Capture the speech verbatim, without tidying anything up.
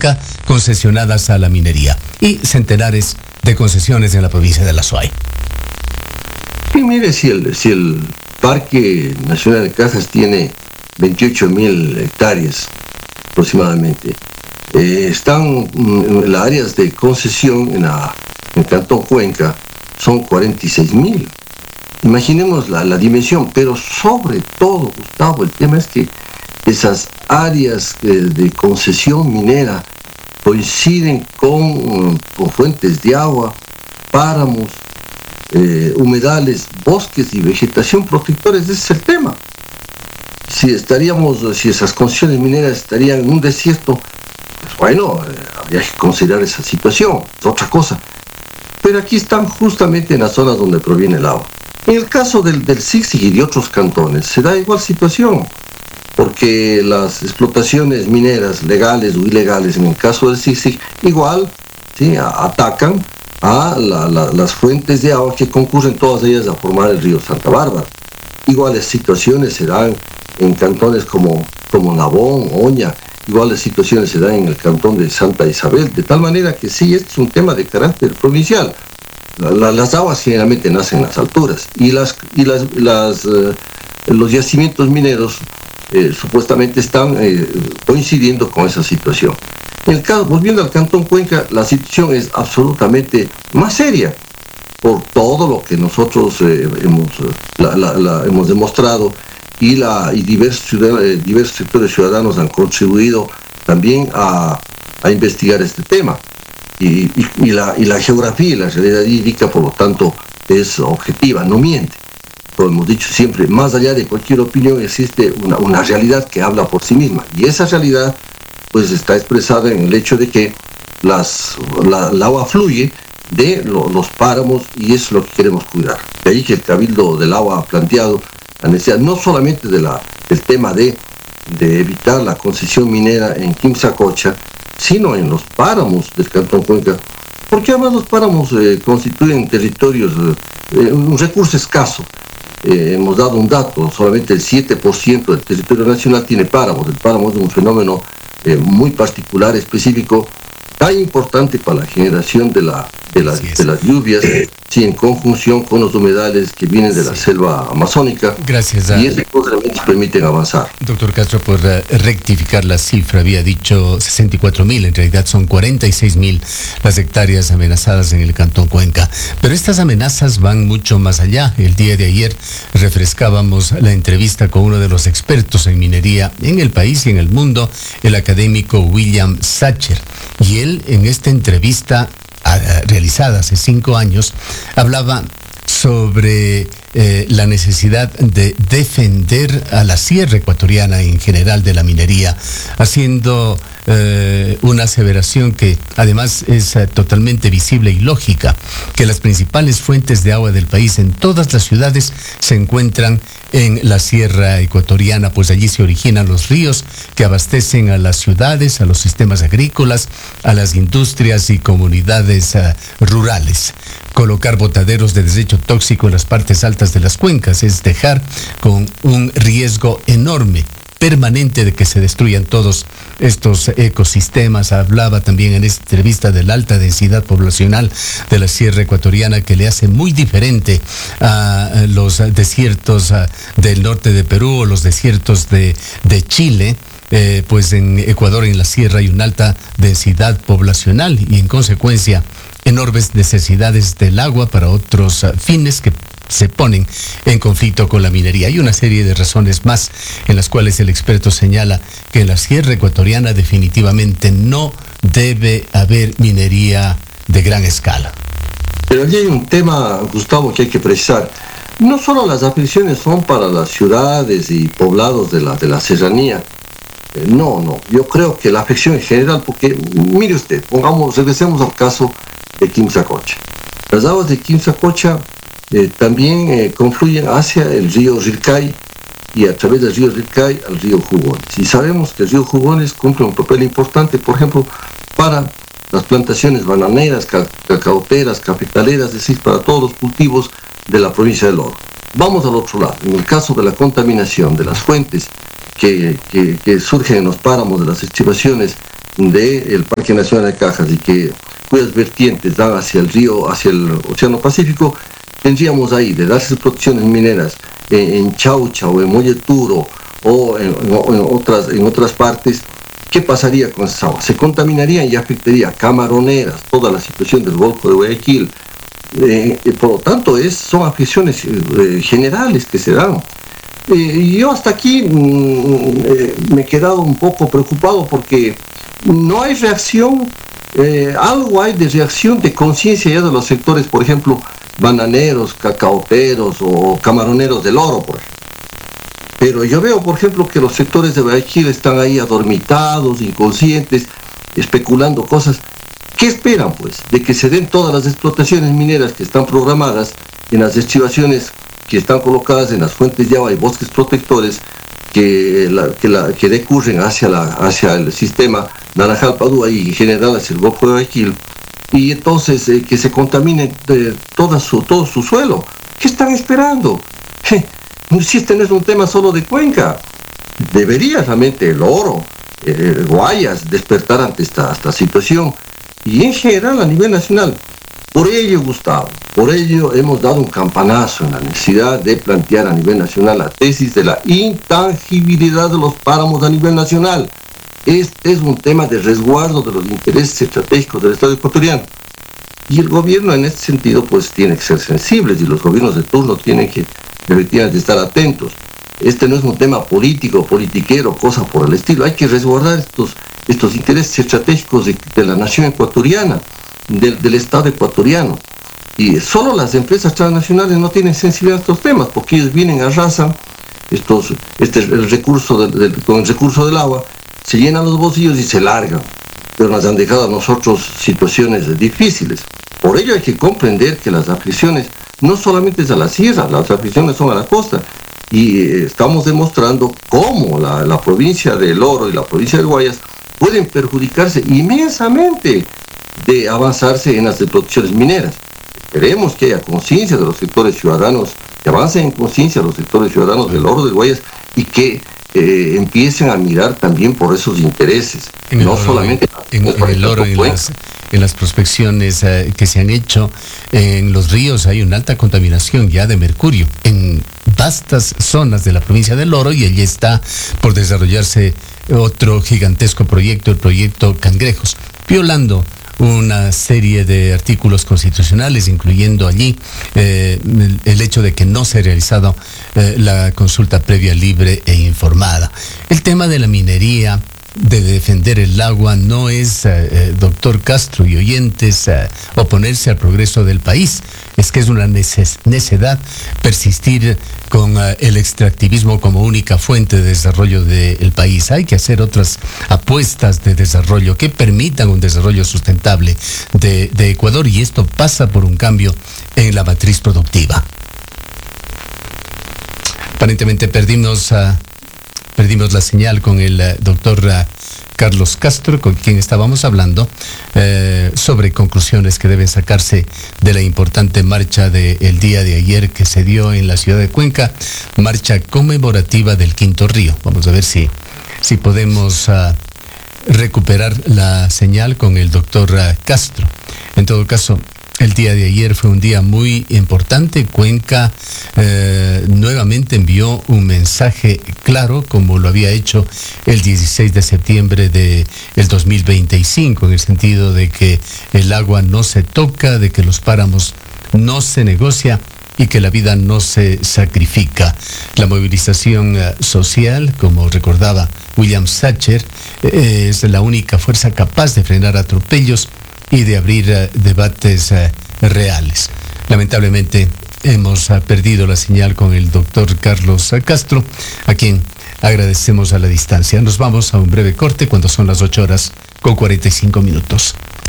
Cuenca concesionadas a la minería y centenares de concesiones en la provincia de La Suay. Y mire, si el, si el Parque Nacional de Cajas tiene veintiocho mil hectáreas aproximadamente, eh, están mm, las áreas de concesión en, la, en el Cantón Cuenca son cuarenta y seis mil. Imaginemos la, la dimensión, pero sobre todo, Gustavo, el tema es que esas áreas de, de concesión minera coinciden con, con fuentes de agua, páramos, eh, humedales, bosques y vegetación protectores. Ese es el tema. Si estaríamos, si esas concesiones mineras estarían en un desierto, pues bueno, eh, habría que considerar esa situación, es otra cosa. Pero aquí están justamente en las zonas donde proviene el agua. En el caso del, del Zig-Zig y de otros cantones, se da igual situación, porque las explotaciones mineras, legales o ilegales, en el caso del Zig-Zig, igual ¿sí? a, atacan a la, la, las fuentes de agua que concurren todas ellas a formar el río Santa Bárbara. Iguales situaciones se dan en cantones como, como Nabón, Oña, iguales situaciones se dan en el cantón de Santa Isabel, de tal manera que sí, este es un tema de carácter provincial. La, la, las aguas generalmente nacen en las alturas y, las, y las, las, eh, los yacimientos mineros eh, supuestamente están eh, coincidiendo con esa situación. En el caso, volviendo al Cantón Cuenca, la situación es absolutamente más seria por todo lo que nosotros eh, hemos, la, la, la, hemos demostrado y, la, y diversos, eh, diversos sectores ciudadanos han contribuido también a, a investigar este tema. Y, y, y, la, y la geografía y la realidad hídrica, por lo tanto, es objetiva, no miente. Como hemos dicho siempre, más allá de cualquier opinión existe una, una realidad que habla por sí misma. Y esa realidad pues está expresada en el hecho de que las, la, el agua fluye de lo, los páramos y eso es lo que queremos cuidar. De ahí que el Cabildo del Agua ha planteado la necesidad no solamente de la, del tema de, de evitar la concesión minera en Quimsacocha, sino en los páramos del Cantón Cuenca, porque además los páramos eh, constituyen territorios, eh, un recurso escaso. Eh, hemos dado un dato, solamente el siete por ciento del territorio nacional tiene páramos. El páramo es un fenómeno eh, muy particular, específico, tan importante para la generación de, la, de, las, de las lluvias, sí, en conjunción con los humedales que vienen de la sí. selva amazónica. Gracias. A... Y esos elementos permiten avanzar. Doctor Castro, por uh, rectificar la cifra, había dicho sesenta y cuatro mil, en realidad son cuarenta y seis mil las hectáreas amenazadas en el Cantón Cuenca. Pero estas amenazas van mucho más allá. El día de ayer refrescábamos la entrevista con uno de los expertos en minería en el país y en el mundo, el académico William Sacher. Y él, en esta entrevista realizada hace cinco años, hablaba sobre eh, la necesidad de defender a la sierra ecuatoriana en general de la minería, haciendo eh, una aseveración que además es eh, totalmente visible y lógica, que las principales fuentes de agua del país en todas las ciudades se encuentran en la sierra ecuatoriana, pues allí se originan los ríos que abastecen a las ciudades, a los sistemas agrícolas, a las industrias y comunidades uh, rurales. Colocar botaderos de desecho tóxico en las partes altas de las cuencas es dejar con un riesgo enorme, permanente, de que se destruyan todos estos ecosistemas. Hablaba también en esta entrevista de la alta densidad poblacional de la sierra ecuatoriana, que le hace muy diferente a los desiertos del norte de Perú o los desiertos de, de Chile. Eh, pues en Ecuador, en la sierra, hay una alta densidad poblacional y en consecuencia enormes necesidades del agua para otros uh, fines que se ponen en conflicto con la minería. Hay una serie de razones más en las cuales el experto señala que en la sierra ecuatoriana definitivamente no debe haber minería de gran escala. Pero allí hay un tema, Gustavo, que hay que precisar. No solo las afecciones son para las ciudades y poblados de la, de la serranía. Eh, no, no. Yo creo que la afección en general, porque, mire usted, pongamos, regresemos al caso de Quimsacocha. Las aguas de Quimsacocha eh, también eh, confluyen hacia el río Rilcay y a través del río Rilcay al río Jugones. Y sabemos que el río Jugones cumple un papel importante, por ejemplo, para las plantaciones bananeras, cacaoteras, cafetaleras, es decir, para todos los cultivos de la provincia del Oro. Vamos al otro lado. En el caso de la contaminación de las fuentes que, que, que surgen en los páramos de las estribaciones del Parque Nacional de Cajas y que cuyas vertientes dan hacia el río, hacia el Océano Pacífico, tendríamos ahí de las explotaciones mineras en, en Chaucha o en Molleturo o en, en, otras, en otras partes. ¿Qué pasaría con esas aguas? Se contaminarían y afectaría camaroneras, toda la situación del Golfo de Guayaquil. Eh, eh, por lo tanto, es, son afecciones eh, generales que se dan. Eh, yo hasta aquí mm, eh, me he quedado un poco preocupado porque no hay reacción, eh, algo hay de reacción, de conciencia ya de los sectores, por ejemplo, bananeros, cacaoteros o camaroneros del oro, por ejemplo. Pero yo veo, por ejemplo, que los sectores de Guayaquil están ahí adormitados, inconscientes, especulando cosas. ¿Qué esperan, pues? De que se den todas las explotaciones mineras que están programadas en las estribaciones que están colocadas en las fuentes de agua y bosques protectores que, la, que, la, que decurren hacia, la, hacia el sistema Naranjal-Padua y en general hacia el Golfo de Guayaquil, y entonces eh, que se contamine eh, toda su, todo su suelo. ¿Qué están esperando? Si este no es un tema solo de Cuenca, debería realmente el oro, eh, Guayas, despertar ante esta, esta situación, y en general a nivel nacional. Por ello, Gustavo, por ello hemos dado un campanazo en la necesidad de plantear a nivel nacional la tesis de la intangibilidad de los páramos a nivel nacional. Este es un tema de resguardo de los intereses estratégicos del Estado ecuatoriano. Y el gobierno en este sentido pues tiene que ser sensibles y los gobiernos de turno tienen que efectivamente estar atentos. Este no es un tema político, politiquero, cosa por el estilo. Hay que resguardar estos, estos intereses estratégicos de, de la nación ecuatoriana, del, del Estado ecuatoriano. Y solo las empresas transnacionales no tienen sensibilidad a estos temas, porque ellos vienen, arrasan estos, este, el recurso del, del, con el recurso del agua, se llenan los bolsillos y se largan. Pero nos han dejado a nosotros situaciones difíciles. Por ello hay que comprender que las aflicciones no solamente es a la sierra, las aflicciones son a la costa. Y eh, estamos demostrando cómo la, la provincia del Oro y la provincia de Guayas pueden perjudicarse inmensamente de avanzarse en las explotaciones mineras. Esperemos que haya conciencia de los sectores ciudadanos, que avancen en conciencia los sectores ciudadanos del Oro de Guayas y que eh, empiecen a mirar también por esos intereses, en no oro, solamente en, en el oro, en las, en las prospecciones eh, que se han hecho en los ríos hay una alta contaminación ya de mercurio en vastas zonas de la provincia del Oro, y allí está por desarrollarse otro gigantesco proyecto, el proyecto Cangrejos, violando una serie de artículos constitucionales, incluyendo allí eh, el, el hecho de que no se ha realizado eh, la consulta previa, libre e informada. El tema de la minería, de defender el agua, no es, eh, doctor Castro y oyentes, eh, oponerse al progreso del país. Es que es una neces- necedad persistir con eh, el extractivismo como única fuente de desarrollo del país. Hay que hacer otras apuestas de desarrollo que permitan un desarrollo sustentable de, de Ecuador, y esto pasa por un cambio en la matriz productiva. Aparentemente perdimos... Uh, Perdimos la señal con el uh, doctor uh, Carlos Castro, con quien estábamos hablando eh, sobre conclusiones que deben sacarse de la importante marcha del día de ayer que se dio en la ciudad de Cuenca, marcha conmemorativa del Quinto Río. Vamos a ver si, si podemos uh, recuperar la señal con el doctor uh, Castro. En todo caso, el día de ayer fue un día muy importante. Cuenca eh, nuevamente envió un mensaje claro, como lo había hecho el dieciséis de septiembre de el dos mil veinticinco, en el sentido de que el agua no se toca, de que los páramos no se negocia y que la vida no se sacrifica. La movilización uh, social, como recordaba William Sacher, eh, es la única fuerza capaz de frenar atropellos y de abrir uh, debates uh, reales. Lamentablemente hemos uh, perdido la señal con el doctor Carlos uh, Castro, a quien agradecemos a la distancia. Nos vamos a un breve corte cuando son las ocho horas con cuarenta y cinco minutos.